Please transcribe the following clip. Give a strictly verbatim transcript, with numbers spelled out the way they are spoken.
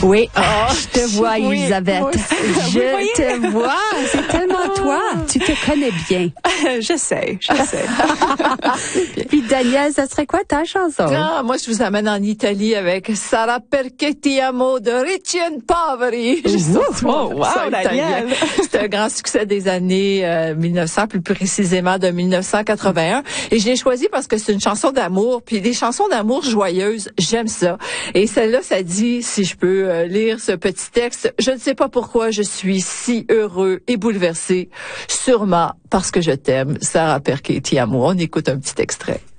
Oui, Oh, je te vois, oui, Elisabeth. oui. Je te vois. C'est tellement toi. Tu te connais bien. J'essaie, j'essaie. Puis Daniel, ça serait quoi ta chanson? Ah, moi, je vous amène en Italie avec Sarà perché ti amo de Ricci Poveri. Oh, wow, Daniel. C'est un grand succès des années euh, mille neuf cents, plus précisément de mille neuf cent quatre-vingt-un. Et je l'ai choisi parce que c'est une chanson d'amour. Puis des chansons d'amour joyeuses, j'aime ça. Et celle-là, ça dit, si je peux euh, lire ce petit texte, je ne sais pas pourquoi je suis si heureux et bouleversé. Sûrement parce que je t'aime. Sarà perché ti amo. On écoute un petit extrait.